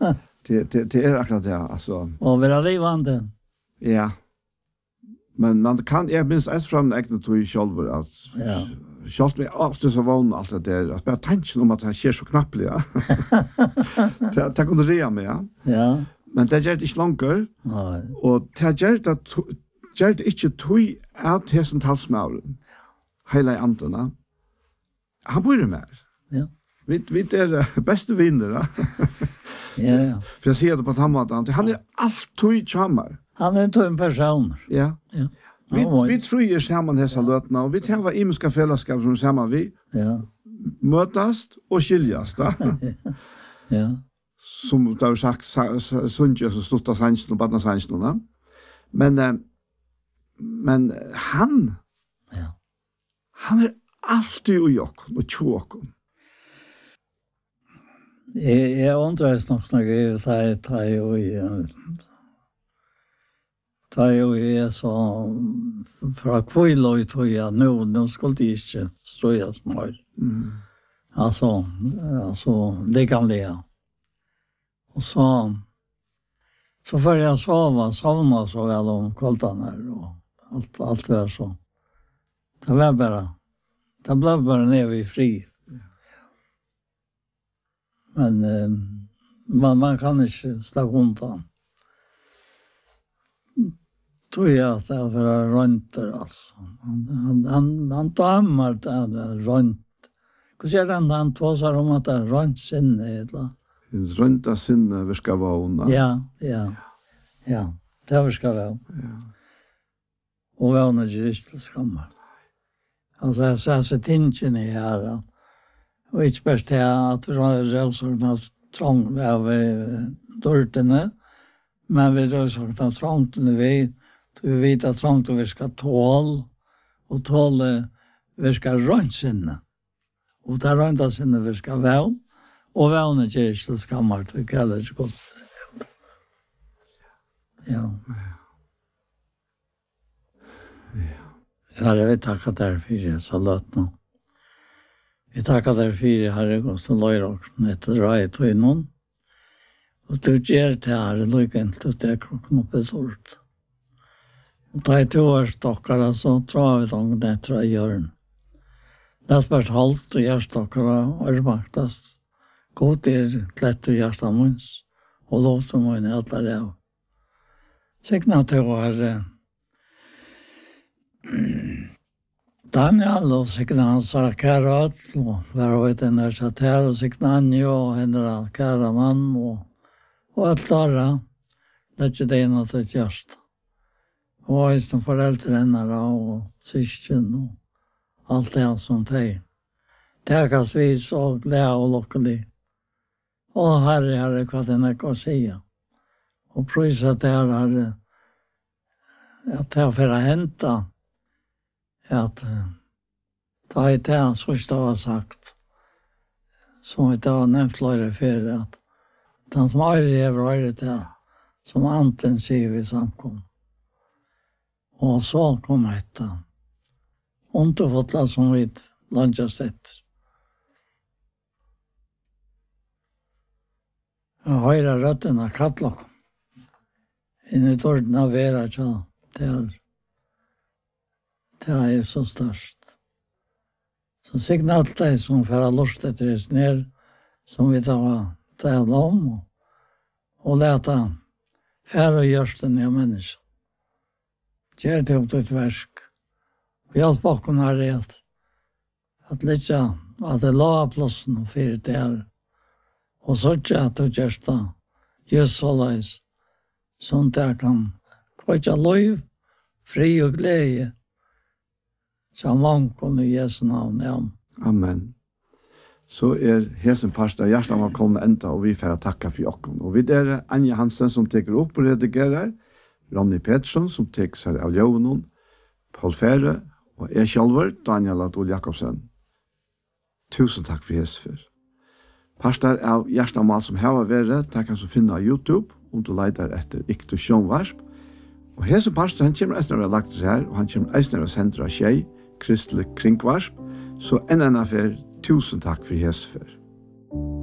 Det är akkurat det, alltså. Och vara livande. Ja. Men man kan, jag minns ett från ägna tog själv att själv med ofta så vann allt det där. Att bara tanken om att det sker så knappt, ja. Det kunde rea med, ja. Ja. Men det gör det inte långt. Nej. Och det gör det inte tog att hessen talsmauren. Hela antarna. Han bor med. Ja. Vi är bästa vänner, ja. Ja. För jag ser det på tammat. Han är alltid chamar. Han är en person. Ja. Ja. Vi tror ju samman dessa lötna och vi tar imiska fällskap som samman vi. Ja. Mötas och skiljas då. Ja. Som det har sagt sunja så stutta sanchen och badna sanchen. Men han är alltid och och tjock. Jag undrar nog snart ta ju är så för kvinnor tror jag nu skulle det inte stöjas mer. Alltså det kan det. Och så får jag somna så väl om kvällarna och allt var så. Det blev bara ner vid fri. Men man kan inte stå undan. Tror jag att det var rönter alltså. Han dömer det rönt. Hur ser han tvåsar om att det är rönt sinne eller? Rönta sinne vi ska vara undan. Ja. Det ska vara. Ja. Och vi har något juristaskammar. Alltså jag sa så tingen i här. Och inte bäst att vi har rälsakna trång av dörrtene. Men vi har sakna trångt vi vet att trångt vi ska tål. Och tål vi ska röntsinne. Och där röntsinne vi ska väl. Och välna juristaskammar till kallar det gott. Ja. Herre, vi tackar dig för det så låt nu. Vi tackar dig för det, Herre, och så löjer också etter rejt och innan. Och du ger det här, lycka inte ut det kroppen upp ett ord. Och da I 2 årsstockare så tror vi dem etter I hjørn. Det er bare halt og hjerstokkere og maktast. God klett og hjertamunns og lov til min alle av. Sikna til Herre. Daniel och sikna hans kära och var vet en där satt här och sikna Anjo och henne kära man och allt där. Det är det något ett hjärta. Och just de föräldrarna och syskon och allt det som det. Takas vi så glada och lycklig. Och Herre, vad den kan säga. Och prisa det Herre. Att det för att hämta att ta I det så det var sagt som det var nämnt flera för att den som är varit det som anten ser vi samkom och så kom detta inte fått la som vi lunchasett jag höra rötterna kattlock in I tordna vera så det är så störst. Så signa allt det som för att lust efter det ner som vi tar tävla om och läta färre görsten i människa. Gör det upp ett verk. Vi har bakom här det att lycka att det la plåsen och för det här. Och så att du görs det just så lös som det kan kvitja liv, fri och glädje. Så många kommer I Jesu navn, ja. Amen. Så hesen pastor hjärtan var kommet ända och vi får tacka för oss. Och vi där Anja Hansen som teker upp och redigerar, Ronny Pettersson som teker sig av Jonon, Paul Färre och jag själv, Daniel Adol Jakobsen. Tusen tack för Jesu. Pastor av hjärtan som har varit, tack kan så finna YouTube om du letar efter Ikto Sjönvarsp. Och hesen pastor han kommer efter att ha lagt det här och han kommer efter att sända tjej kristelig kringvarsp, så en affär, tusen tack för Jesu för.